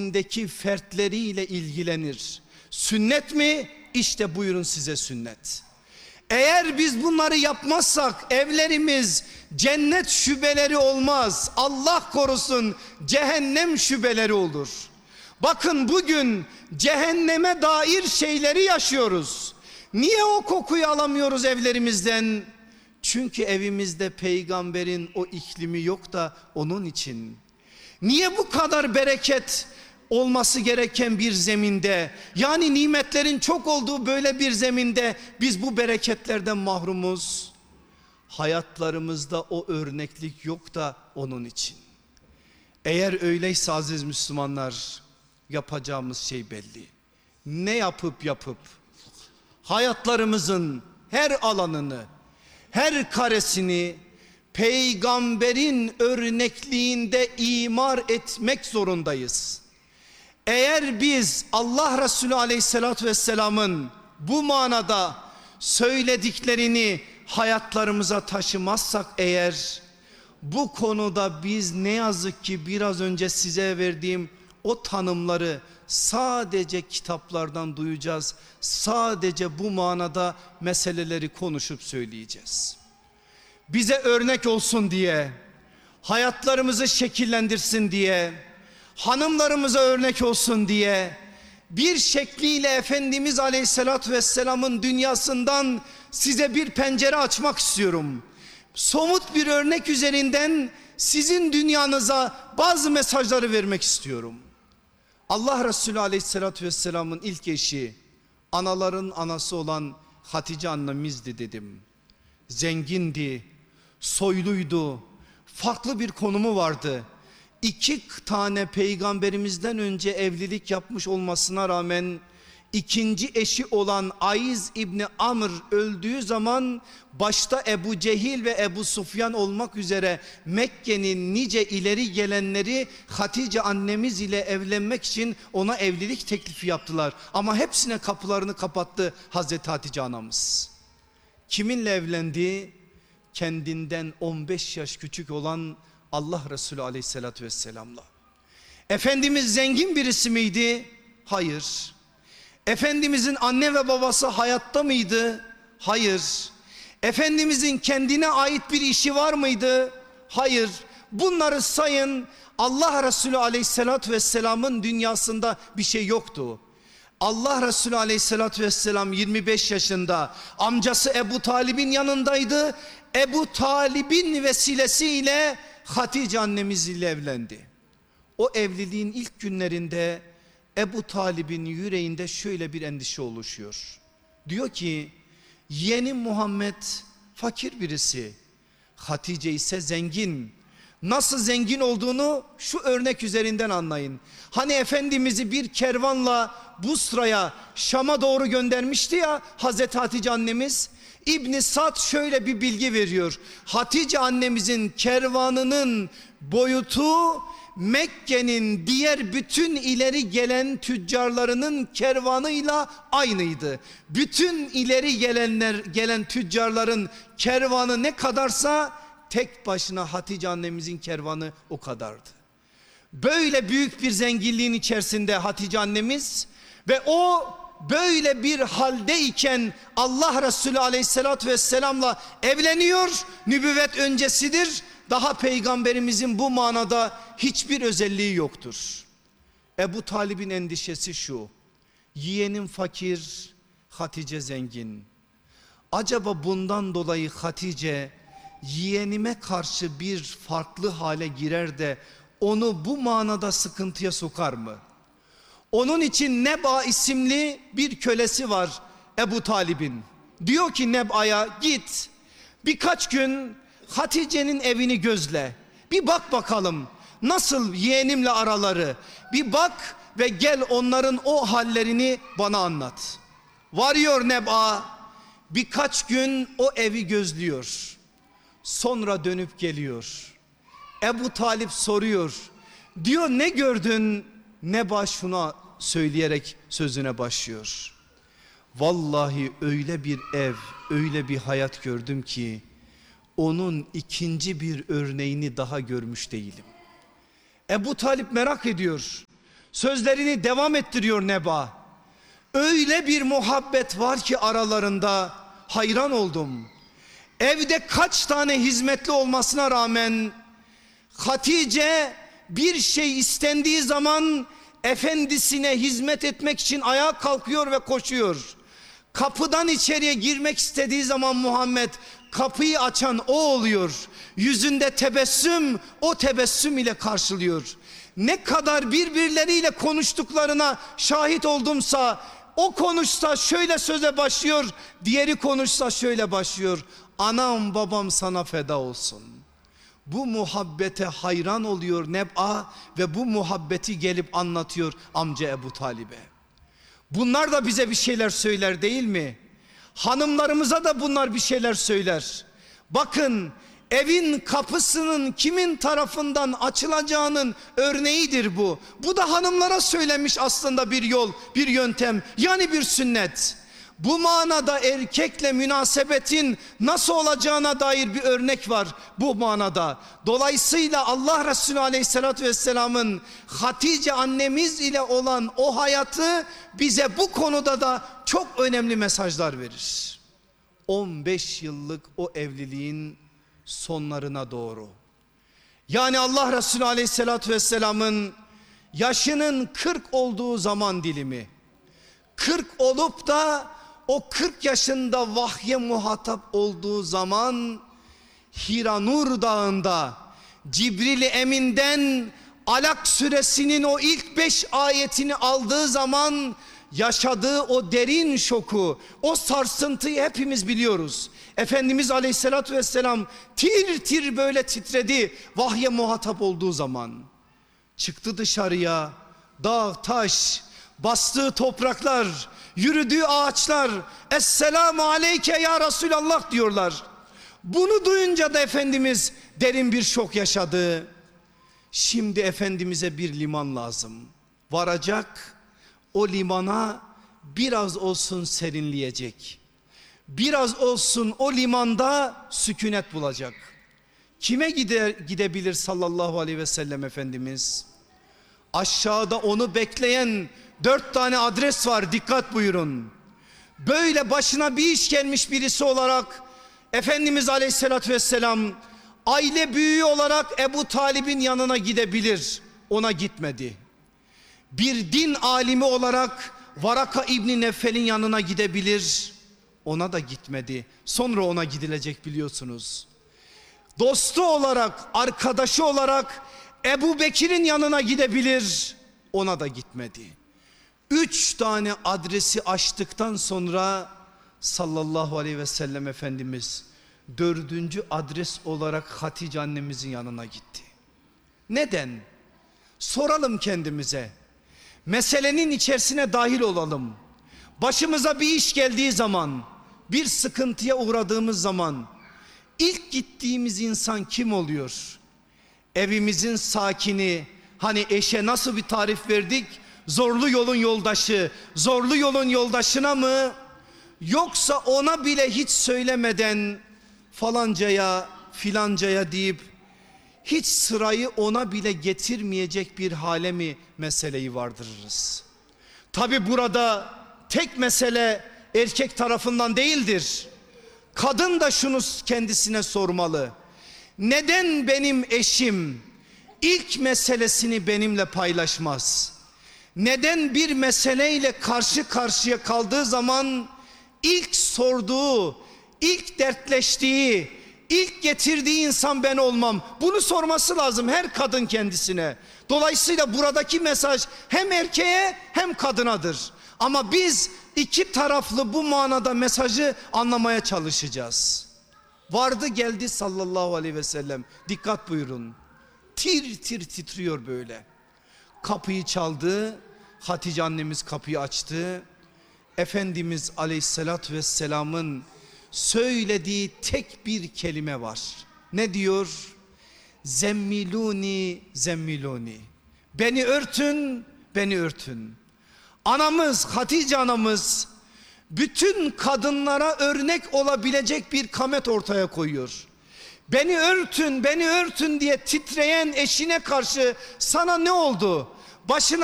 deki fertleriyle ilgilenir. Sünnet mi? İşte buyurun size sünnet. Eğer biz bunları yapmazsak evlerimiz cennet şubeleri olmaz. Allah korusun, cehennem şubeleri olur. Bakın bugün cehenneme dair şeyleri yaşıyoruz. Niye o kokuyu alamıyoruz evlerimizden? Çünkü evimizde peygamberin o iklimi yok da onun için. Niye bu kadar bereket olması gereken bir zeminde, yani nimetlerin çok olduğu böyle bir zeminde biz bu bereketlerden mahrumuz? Hayatlarımızda o örneklik yok da onun için. Eğer öyleyse aziz Müslümanlar, yapacağımız şey belli. Ne yapıp hayatlarımızın her alanını, her karesini peygamberin örnekliğinde imar etmek zorundayız. Eğer biz Allah Resulü Aleyhisselatü Vesselam'ın bu manada söylediklerini hayatlarımıza taşımazsak eğer, bu konuda biz ne yazık ki biraz önce size verdiğim o tanımları sadece kitaplardan duyacağız. Sadece bu manada meseleleri konuşup söyleyeceğiz. Bize örnek olsun diye, hayatlarımızı şekillendirsin diye, hanımlarımıza örnek olsun diye bir şekliyle Efendimiz Aleyhisselatü Vesselam'ın dünyasından size bir pencere açmak istiyorum. Somut bir örnek üzerinden sizin dünyanıza bazı mesajları vermek istiyorum. Allah Resulü Aleyhisselatü Vesselam'ın ilk eşi, anaların anası olan Hatice annemizdi dedim. Zengindi, soyluydu, farklı bir konumu vardı. 2 tane peygamberimizden önce evlilik yapmış olmasına rağmen ikinci eşi olan Aiz İbni Amr öldüğü zaman başta Ebu Cehil ve Ebu Sufyan olmak üzere Mekke'nin nice ileri gelenleri Hatice annemiz ile evlenmek için ona evlilik teklifi yaptılar. Ama hepsine kapılarını kapattı Hazreti Hatice anamız. Kiminle evlendi? Kendinden 15 yaş küçük olan Allah Resulü Aleyhisselatü Vesselam'la. Efendimiz zengin birisi miydi? Hayır. Efendimizin anne ve babası hayatta mıydı? Hayır. Efendimizin kendine ait bir işi var mıydı? Hayır. Bunları sayın, Allah Resulü Aleyhisselatü Vesselam'ın dünyasında bir şey yoktu. Allah Resulü Aleyhisselatü Vesselam 25 yaşında amcası Ebu Talib'in yanındaydı. Ebu Talib'in vesilesiyle Hatice annemiz ile evlendi. O evliliğin ilk günlerinde Ebu Talib'in yüreğinde şöyle bir endişe oluşuyor. Diyor ki yeğenim Muhammed fakir birisi, Hatice ise zengin. Nasıl zengin olduğunu şu örnek üzerinden anlayın. Hani Efendimiz'i bir kervanla Busra'ya, Şam'a doğru göndermişti ya Hazreti Hatice annemiz. İbn-i Sad şöyle bir bilgi veriyor. Hatice annemizin kervanının boyutu Mekke'nin diğer bütün ileri gelen tüccarlarının kervanıyla aynıydı. Bütün ileri gelen tüccarların kervanı ne kadarsa tek başına Hatice annemizin kervanı o kadardı. Böyle büyük bir zenginliğin içerisinde Hatice annemiz ve o böyle bir haldeyken Allah Resulü Aleyhisselatü Vesselam'la evleniyor. Nübüvvet öncesidir. Daha peygamberimizin bu manada hiçbir özelliği yoktur. Ebu Talib'in endişesi şu: yeğenim fakir, Hatice zengin. Acaba bundan dolayı Hatice yeğenime karşı bir farklı hale girer de onu bu manada sıkıntıya sokar mı? Onun için Neba isimli bir kölesi var Ebu Talib'in. Diyor ki Neba'ya git birkaç gün Hatice'nin evini gözle. Bir bak bakalım nasıl yeğenimle araları. Bir bak ve gel onların o hallerini bana anlat. Varıyor Neba, birkaç gün o evi gözlüyor. Sonra dönüp geliyor. Ebu Talip soruyor. Diyor ne gördün? Neba şuna söyleyerek sözüne başlıyor. Vallahi öyle bir ev, öyle bir hayat gördüm ki onun ikinci bir örneğini daha görmüş değilim. Ebu Talip merak ediyor. Sözlerini devam ettiriyor Neba. Öyle bir muhabbet var ki aralarında, hayran oldum. Evde kaç tane hizmetli olmasına rağmen Hatice bir şey istendiği zaman efendisine hizmet etmek için ayağa kalkıyor ve koşuyor. Kapıdan içeriye girmek istediği zaman Muhammed, kapıyı açan o oluyor. Yüzünde tebessüm, o tebessüm ile karşılıyor. Ne kadar birbirleriyle konuştuklarına şahit oldumsa, o konuşsa şöyle söze başlıyor, diğeri konuşsa şöyle başlıyor: anam babam sana feda olsun. Bu muhabbete hayran oluyor Neb'a ve bu muhabbeti gelip anlatıyor amca Ebu Talib'e. Bunlar da bize bir şeyler söyler değil mi? Hanımlarımıza da bunlar bir şeyler söyler. Bakın, evin kapısının kimin tarafından açılacağının örneğidir bu. Bu da hanımlara söylenmiş aslında bir yol, bir yöntem, yani bir sünnet. Bu manada erkekle münasebetin nasıl olacağına dair bir örnek var bu manada. Dolayısıyla Allah Resulü Aleyhisselatü Vesselam'ın Hatice annemiz ile olan o hayatı bize bu konuda da çok önemli mesajlar verir. 15 yıllık o evliliğin sonlarına doğru, yani Allah Resulü Aleyhisselatü Vesselam'ın yaşının 40 olduğu zaman dilimi, 40 olup da o 40 yaşında vahye muhatap olduğu zaman Hira Nur Dağı'nda Cibril-i Emin'den Alak suresinin o ilk 5 ayetini aldığı zaman yaşadığı o derin şoku, o sarsıntıyı hepimiz biliyoruz. Efendimiz Aleyhisselatü Vesselam tir tir böyle titredi vahye muhatap olduğu zaman. Çıktı dışarıya, dağ taş, bastığı topraklar, yürüdüğü ağaçlar "Esselamu aleyke ya Resulallah" diyorlar. Bunu duyunca da Efendimiz derin bir şok yaşadı. Şimdi Efendimiz'e bir liman lazım. Varacak, o limana biraz olsun serinleyecek. Biraz olsun o limanda sükunet bulacak. Kime gidebilir sallallahu aleyhi ve sellem Efendimiz? Aşağıda onu bekleyen 4 tane adres var, dikkat buyurun. Böyle başına bir iş gelmiş birisi olarak Efendimiz Aleyhisselatü Vesselam aile büyüğü olarak Ebu Talib'in yanına gidebilir, ona gitmedi. Bir din alimi olarak Varaka İbni Neffel'in yanına gidebilir, ona da gitmedi. Sonra ona gidilecek biliyorsunuz. Dostu olarak, arkadaşı olarak Ebu Bekir'in yanına gidebilir, ona da gitmedi. 3 tane adresi açtıktan sonra sallallahu aleyhi ve sellem Efendimiz 4. adres olarak Hatice annemizin yanına gitti. Neden? Soralım kendimize. Meselenin içerisine dahil olalım. Başımıza bir iş geldiği zaman, bir sıkıntıya uğradığımız zaman ilk gittiğimiz insan kim oluyor? Evimizin sakini, hani eşe nasıl bir tarif verdik? Zorlu yolun yoldaşı, zorlu yolun yoldaşına mı? Yoksa ona bile hiç söylemeden falancaya filancaya deyip hiç sırayı ona bile getirmeyecek bir hale mi meseleyi vardırırız? Tabi burada tek mesele erkek tarafından değildir. Kadın da şunu kendisine sormalı: neden benim eşim ilk meselesini benimle paylaşmaz? Neden bir meseleyle karşı karşıya kaldığı zaman ilk sorduğu, ilk dertleştiği, ilk getirdiği insan ben olmam? Bunu sorması lazım her kadın kendisine. Dolayısıyla buradaki mesaj hem erkeğe hem kadınadır. Ama biz iki taraflı bu manada mesajı anlamaya çalışacağız. Vardı geldi sallallahu aleyhi ve sellem. Dikkat buyurun. Tir tir titriyor böyle. Kapıyı çaldı. Hatice annemiz kapıyı açtı. Efendimiz Aleyhisselatü Vesselam'ın söylediği tek bir kelime var. Ne diyor? Zemmiluni, zemmiluni. Beni örtün, beni örtün. Anamız, Hatice anamız bütün kadınlara örnek olabilecek bir kamet ortaya koyuyor. Beni örtün, beni örtün diye titreyen eşine karşı sana ne oldu? Başına